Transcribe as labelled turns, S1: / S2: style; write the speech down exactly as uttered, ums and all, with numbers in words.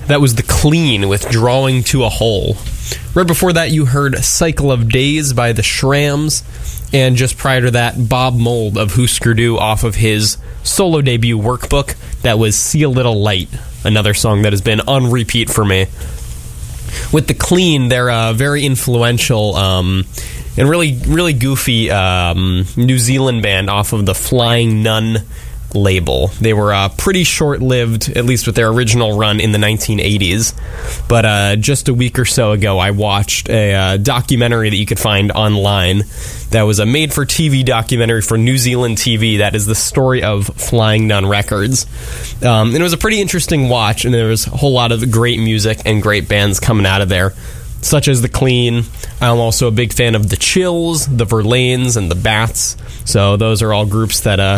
S1: That was The Clean with Drawing to a Hole. Right before that, you heard Cycle of Days by the Shrams. And just prior to that, Bob Mould of Husker Du off of his solo debut Workbook. That was See a Little Light, another song that has been on repeat for me. With The Clean, they're a very influential um, and really, really goofy um, New Zealand band off of the Flying Nun label. They were uh, pretty short-lived, at least with their original run in the nineteen eighties. But uh, just a week or so ago, I watched a uh, documentary that you could find online that was a made-for-T V documentary for New Zealand T V that is the story of Flying Nun Records. Um, and it was a pretty interesting watch, and there was a whole lot of great music and great bands coming out of there, such as The Clean. I'm also a big fan of The Chills, The Verlaines, and The Bats. So those are all groups that uh,